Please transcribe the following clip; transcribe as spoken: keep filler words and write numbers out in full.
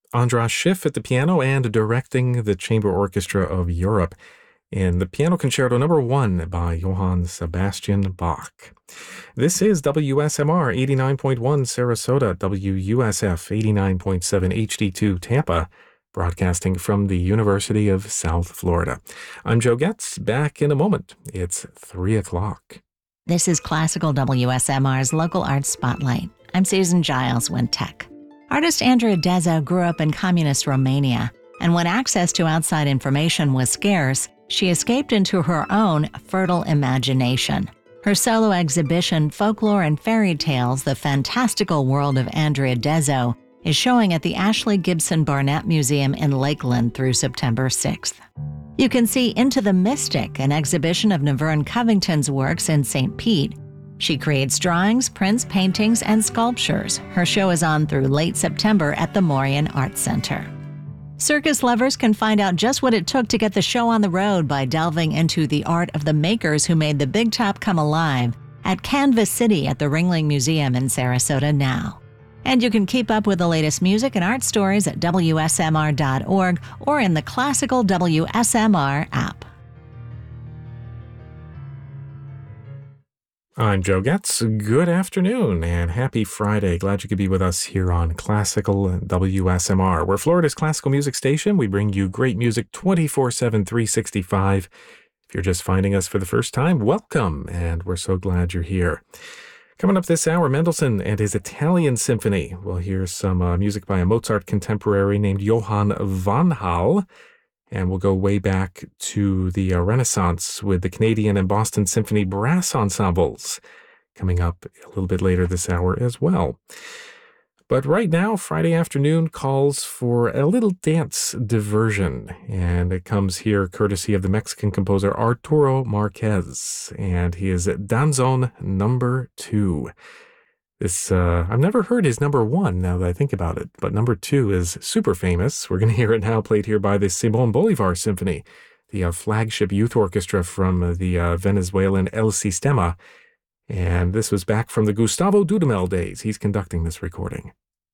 Andras Schiff at the piano and directing the Chamber Orchestra of Europe in the Piano Concerto Number One by Johann Sebastian Bach. This is W S M R eighty-nine point one Sarasota, W U S F eighty-nine point seven H D two Tampa, broadcasting from the University of South Florida. I'm Joe Getz, back in a moment. It's three o'clock. This is Classical W S M R's Local Arts Spotlight. I'm Susan Giles, Wintech. Artist Andrea Dezzo grew up in communist Romania, and when access to outside information was scarce, she escaped into her own fertile imagination. Her solo exhibition, Folklore and Fairy Tales, The Fantastical World of Andrea Dezzo, is showing at the Ashley Gibson Barnett Museum in Lakeland through September sixth. You can see Into the Mystic, an exhibition of Naverne Covington's works in Saint Pete. She creates drawings, prints, paintings, and sculptures. Her show is on through late September at the Morian Arts Center. Circus lovers can find out just what it took to get the show on the road by delving into the art of the makers who made the Big Top come alive at Canvas City at the Ringling Museum in Sarasota now. And you can keep up with the latest music and art stories at W S M R dot org or in the Classical W S M R app. I'm Joe Getz. Good afternoon and happy Friday. Glad you could be with us here on Classical W S M R. We're Florida's classical music station. We bring you great music twenty-four seven, three sixty-five. If you're just finding us for the first time, welcome, and we're so glad you're here. Coming up this hour, Mendelssohn and his Italian Symphony. We'll hear some uh, music by a Mozart contemporary named Johann van Hal. And we'll go way back to the uh, Renaissance with the Canadian and Boston Symphony Brass Ensembles, coming up a little bit later this hour as well. But right now, Friday afternoon calls for a little dance diversion, and it comes here courtesy of the Mexican composer Arturo Marquez, and he is Danzón number two. This, uh, I've never heard his number one now that I think about it, but number two is super famous. We're going to hear it now played here by the Simón Bolívar Symphony, the uh, flagship youth orchestra from uh, the uh, Venezuelan El Sistema. And this was back from the Gustavo Dudamel days. He's conducting this recording.